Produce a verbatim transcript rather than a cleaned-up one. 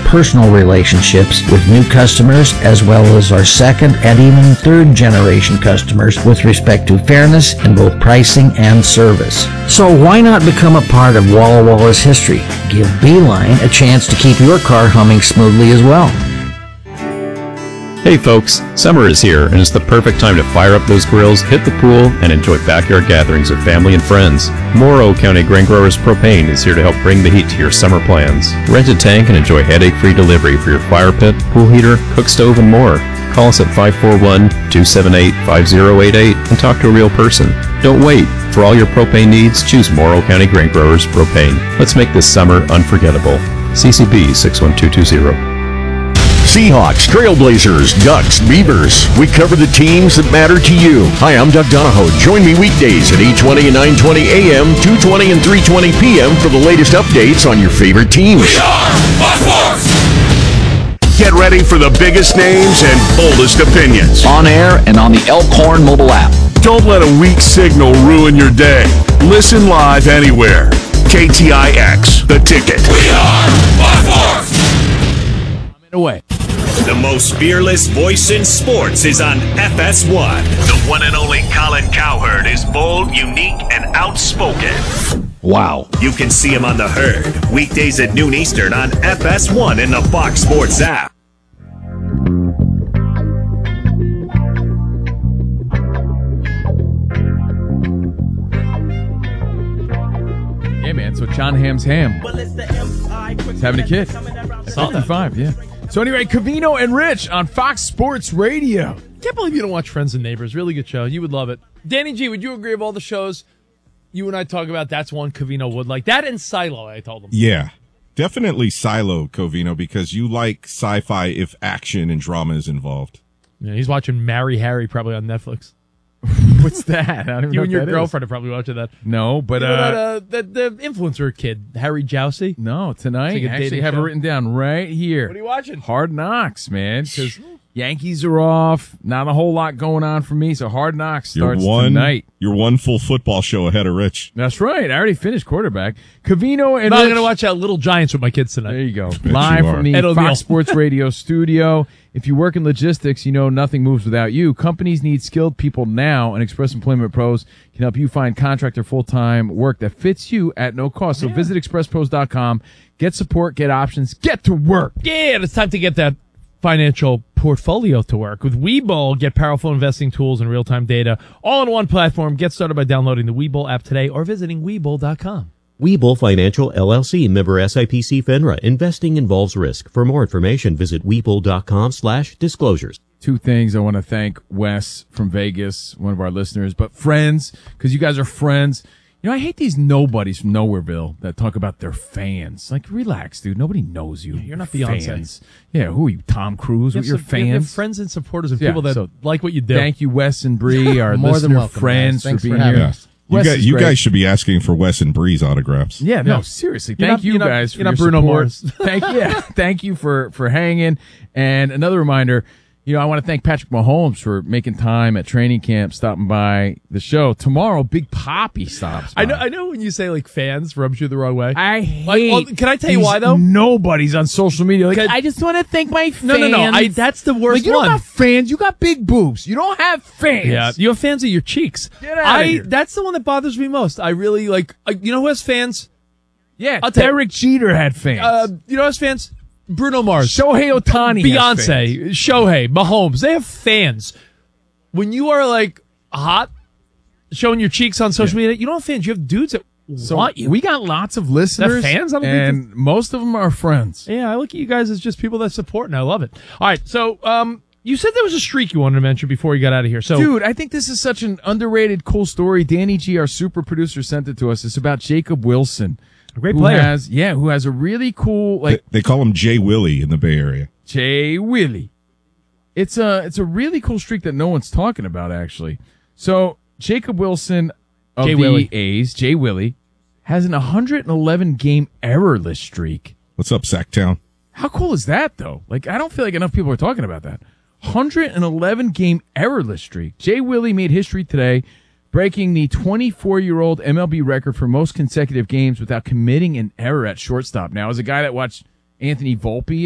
personal relationships with new customers as well as our second and even third generation customers with respect to fairness in both pricing and service. So why not become a part of Walla Walla's history? Give Beeline a chance to keep your car humming smoothly as well. Hey folks, summer is here and it's the perfect time to fire up those grills, hit the pool, and enjoy backyard gatherings with family and friends. Morrow County Grain Growers Propane is here to help bring the heat to your summer plans. Rent a tank and enjoy headache-free delivery for your fire pit, pool heater, cook stove, and more. Call us at five four one, two seven eight, five zero eight eight and talk to a real person. Don't wait. For all your propane needs, choose Morrow County Grain Growers Propane. Let's make this summer unforgettable. C C B six one two two zero. Seahawks, Trailblazers, Ducks, Beavers. We cover the teams that matter to you. Hi, I'm Doug Donahoe. Join me weekdays at eight twenty and nine twenty a m, two twenty and three twenty p m for the latest updates on your favorite teams. We are Fox Sports! Get ready for the biggest names and boldest opinions. On air and on the Elkhorn mobile app. Don't let a weak signal ruin your day. Listen live anywhere. K T I X, The Ticket. We are Fox Sports! Away. The most fearless voice in sports is on F S one. The one and only Colin Cowherd is bold, unique, and outspoken. Wow. You can see him on The Herd, weekdays at noon Eastern on F S one and the Fox Sports app. Yeah, man. So John Hamm's ham. He's having a kid. fifty-five, yeah. So anyway, Covino and Rich on Fox Sports Radio. Can't believe you don't watch Friends and Neighbors. Really good show. You would love it. Danny G, would you agree of all the shows you and I talk about, that's one Covino would like? That and Silo, I told him. Yeah. Definitely Silo, Covino, because you like sci-fi if action and drama is involved. Yeah, he's watching Marry Harry probably on Netflix. What's that? I don't even You know and what your that girlfriend is. are probably watching that. No, but You know uh, that, uh, the, the influencer kid, Harry Jousey? no, tonight It's like a I actually dating have show. it written down right here. What are you watching? Hard Knocks, man, because Yankees are off. Not a whole lot going on for me, so Hard Knocks You're starts one, tonight. You're one full football show ahead of Rich. That's right. I already finished quarterback. Covino and I'm Rich. going to watch uh, Little Giants with my kids tonight. There you go. Bet Live you from are. the Ed O'Neill. Fox Sports Radio studio. If you work in logistics, you know nothing moves without you. Companies need skilled people now, and Express Employment Pros can help you find contractor full-time work that fits you at no cost. So visit express pros dot com. Get support, get options, get to work. Yeah, it's time to get that financial portfolio to work. With Webull, get powerful investing tools and real-time data all in one platform. Get started by downloading the Webull app today or visiting webull dot com. Webull Financial, L L C, member S I P C FINRA. Investing involves risk. For more information, visit webull dot com slash disclosures. Two things. I want to thank Wes from Vegas, one of our listeners, but friends, because you guys are friends. You know, I hate these nobodies from Nowhereville that talk about their fans. Like, relax, dude. Nobody knows you. You're not fans. Beyonce. Yeah, who are you, Tom Cruise? You With have your some- you have fans? friends and supporters and Yeah, people that so like what you do. Thank you, Wes and Bree, our More than listener welcome, friends, guys. Thanks for for being having here. us. You, Wes guys, is you great. guys should be asking for Wes and Bree's autographs. Yeah, no, Yeah. seriously. You're Thank not- you you're not- guys for you're not your Bruno support. Mars. Thank yeah, thank you for for hanging. And another reminder, you know, I want to thank Patrick Mahomes for making time at training camp, stopping by the show. Tomorrow, Big Poppy stops by. I know. I know when you say like fans rubs you the wrong way. I hate. Like, well, can I tell you these why, though? Nobody's on social media. Like, Can- I just want to thank my fans. No, no, no. I, that's the worst Like, you one. don't got fans. You got big boobs. You don't have fans. Yeah, you have fans of your cheeks. Get outta I. here. That's the one that bothers me most. I really like. Uh, you know who has fans? Yeah, I'll tell you. Derek Jeter had fans. Uh, you know who has fans? Bruno Mars, Shohei Ohtani, has fans. Beyonce, Shohei, Mahomes. They have fans. When you are like hot, showing your cheeks on social media, you don't have fans. You have dudes that So want you. we got lots of listeners, That fans? I don't think and most of them are friends. Yeah, I look at you guys as just people that support, and I love it. All right, so um, you said there was a streak you wanted to mention before you got out of here. So, Dude, I think this is such an underrated, cool story. Danny G, our super producer, sent it to us. It's about Jacob Wilson. a great who player. Has, yeah, who has a really cool, like, They, they call him Jay Willie in the Bay Area. Jay Willie. It's a, it's a really cool streak that no one's talking about, actually. So, Jacob Wilson of Jay the Willie. A's, Jay Willie, has an one hundred eleven game errorless streak. What's up, Sacktown? How cool is that, though? Like, I don't feel like enough people are talking about that. one hundred eleven game errorless streak. Jay Willie made history today, breaking the twenty-four-year-old M L B record for most consecutive games without committing an error at shortstop. Now, as a guy that watched Anthony Volpe